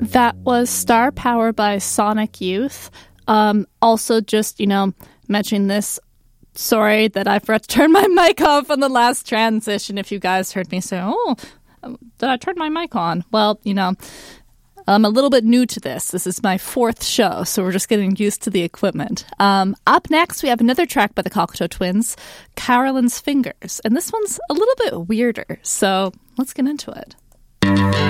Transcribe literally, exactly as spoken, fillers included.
That was Star Power by Sonic Youth. Um, also, just, you know, mentioning this, sorry that I forgot to turn my mic off on the last transition. If you guys heard me say, oh, did I turn my mic on? Well, you know, I'm a little bit new to this. This is my fourth show, so we're just getting used to the equipment. Um, up next, we have another track by the Cocteau Twins, Carolyn's Fingers. And this one's a little bit weirder, so let's get into it.